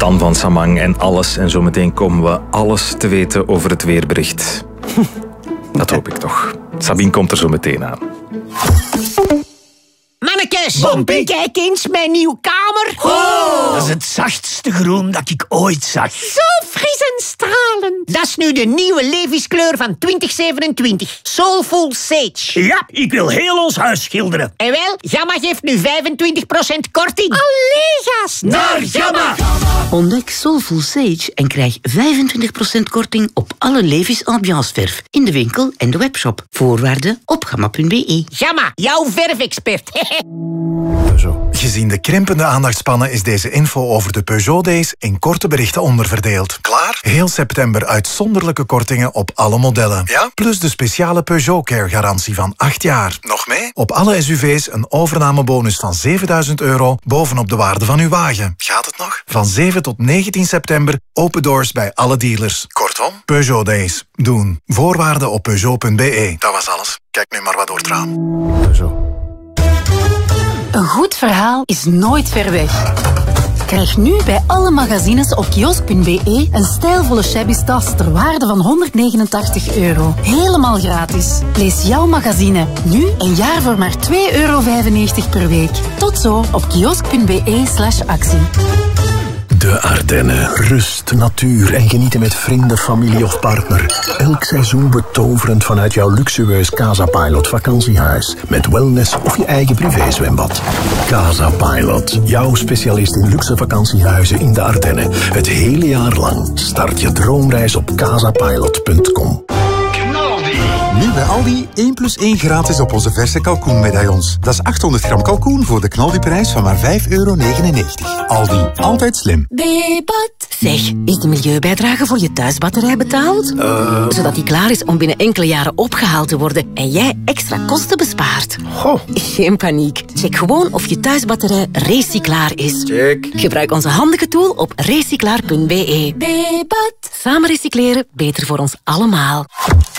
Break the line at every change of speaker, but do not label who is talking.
Tan van Samang en alles. En zometeen komen we alles te weten over het weerbericht. Dat hoop ik toch. Sabine komt er zo meteen aan.
Mannekes,
Bompie.
kijk eens mijn nieuwe kamer.
Oh, dat is het zachtste groen dat ik ooit zag.
Zo fris en stralend. Dat is nu de nieuwe Levi's-kleur van 2027. Soulful Sage.
Ja, ik wil heel ons huis schilderen.
En wel, Gamma geeft nu 25% korting. Allee, gast.
Naar Gamma!
Ontdek Soulful Sage en krijg 25% korting op alle Levi's ambianceverf in de winkel en de webshop. Voorwaarden op gamma.be.
Gamma, jouw verfexpert.
Gezien de krimpende aandachtspannen is deze info over de Peugeot Days in korte berichten onderverdeeld. Klaar? Heel september uitzonderlijke kortingen op alle modellen. Ja? Plus de speciale Peugeot Care garantie van 8 jaar. Nog mee? Op alle SUV's een overnamebonus van €7.000 bovenop de waarde van uw wagen. Gaat het nog? Van 7 tot 19 september open doors bij alle dealers. Kortom, Peugeot Days. Doen. Voorwaarden op Peugeot.be. Dat was alles. Kijk nu maar wat door het raam. Peugeot.
Een goed verhaal is nooit ver weg. Krijg nu bij alle magazines op kiosk.be een stijlvolle shabby tas ter waarde van €189. Helemaal gratis. Lees jouw magazine nu een jaar voor maar €2,95 per week. Tot zo op kiosk.be/actie.
De Ardennen. Rust, natuur en genieten met vrienden, familie of partner. Elk seizoen betoverend vanuit jouw luxueus Casa Pilot vakantiehuis. Met wellness of je eigen privézwembad. Casa Pilot. Jouw specialist in luxe vakantiehuizen in de Ardennen. Het hele jaar lang. Start je droomreis op casapilot.com.
Nu bij Aldi 1+1 gratis op onze verse kalkoenmedaillons. Dat is 800 gram kalkoen voor de knaldiprijs van maar €5,99. Aldi, altijd slim.
Zeg, is de milieubijdrage voor je thuisbatterij betaald? Zodat die klaar is om binnen enkele jaren opgehaald te worden en jij extra kosten bespaart.
Goh.
Geen paniek. Check gewoon of je thuisbatterij recyclaar is.
Check.
Gebruik onze handige tool op recyclaar.be. Samen recycleren, beter voor ons allemaal.